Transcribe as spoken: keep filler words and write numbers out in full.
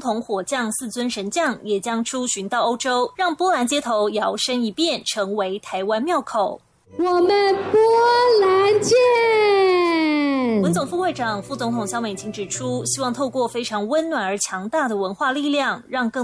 统火将四尊神将也将出巡到欧洲，让波兰街头摇身一变，成为台湾庙口。 我们波兰见！ 文总副会长、副总统萧美琴指出，希望透过非常温暖而强大的文化力量，让更